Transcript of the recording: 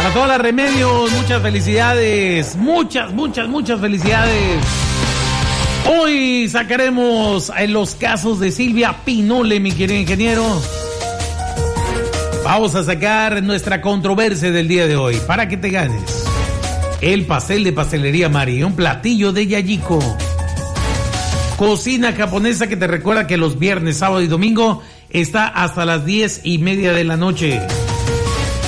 Para todas las Remedios, muchas felicidades. Muchas felicidades. Hoy sacaremos los casos de Silvia Pinole, mi querido ingeniero. Vamos a sacar nuestra controversia del día de hoy para que te ganes el pastel de Pastelería Mari, un platillo de Yayiko. Cocina japonesa que te recuerda que los viernes, sábado y domingo está hasta las 10:30 de la noche.